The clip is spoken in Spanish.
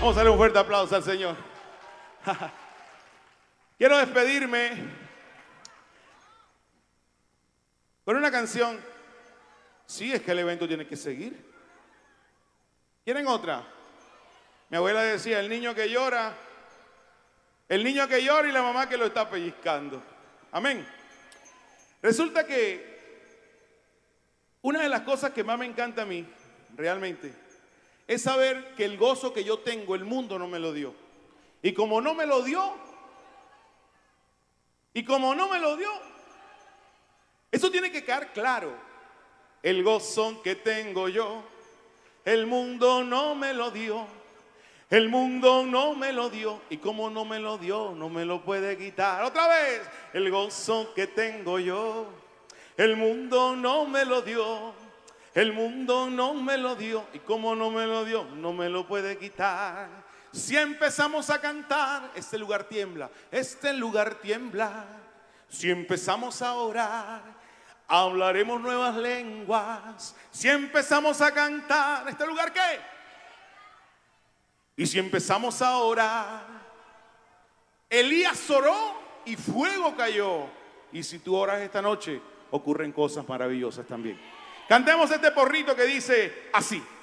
Vamos a darle un fuerte aplauso al Señor. Quiero despedirme con una canción. Sí, es que el evento tiene que seguir. ¿Quieren otra? Mi abuela decía, el niño que llora y la mamá que lo está pellizcando. Amén. Resulta que una de las cosas que más me encanta a mí, realmente, es saber que el gozo que yo tengo, el mundo no me lo dio. Y como no me lo dio, eso tiene que quedar claro. El gozo que tengo yo, el mundo no me lo dio. El mundo no me lo dio. Y como no me lo dio, no me lo puede quitar. Otra vez, el gozo que tengo yo, el mundo no me lo dio. El mundo no me lo dio. Y como no me lo dio, no me lo puede quitar. Si empezamos a cantar, este lugar tiembla, este lugar tiembla. Si empezamos a orar, hablaremos nuevas lenguas. Si empezamos a cantar, ¿este lugar qué? Y si empezamos a orar, Elías oró y fuego cayó. Y si tú oras esta noche, ocurren cosas maravillosas también. Cantemos este porrito que dice así.